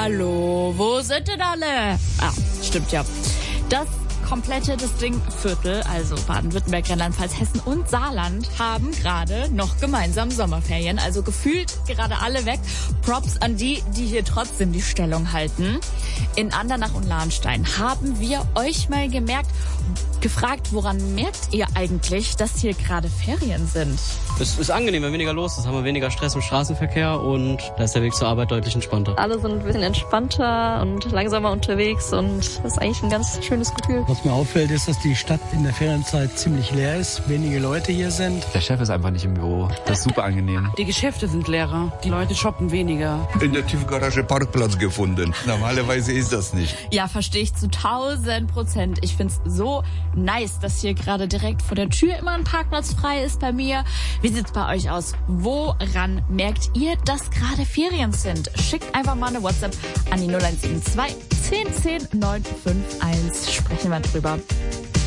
Hallo, wo sind denn alle? Ah, stimmt ja. Das Dingviertel, also Baden-Württemberg, Rheinland-Pfalz, Hessen und Saarland, haben gerade noch gemeinsam Sommerferien. Also gefühlt gerade alle weg. Props an die hier trotzdem die Stellung halten. In Andernach und Lahnstein haben wir euch mal gefragt, woran merkt ihr eigentlich, dass hier gerade Ferien sind? Es ist angenehm, wenn weniger los ist, haben wir weniger Stress im Straßenverkehr und da ist der Weg zur Arbeit deutlich entspannter. Alle sind ein bisschen entspannter und langsamer unterwegs und das ist eigentlich ein ganz schönes Gefühl. Was mir auffällt, ist, dass die Stadt in der Ferienzeit ziemlich leer ist, wenige Leute hier sind. Der Chef ist einfach nicht im Büro. Das ist super angenehm. Die Geschäfte sind leerer, die Leute shoppen weniger. In der Tiefgarage Parkplatz gefunden. Normalerweise ist das nicht. Ja, verstehe ich zu 1000%. Ich find's so nice, dass hier gerade direkt vor der Tür immer ein Parkplatz frei ist bei mir. Wie sieht's bei euch aus? Woran merkt ihr, dass gerade Ferien sind? Schickt einfach mal eine WhatsApp an die 0172 10 10 951. Sprechen wir drüber.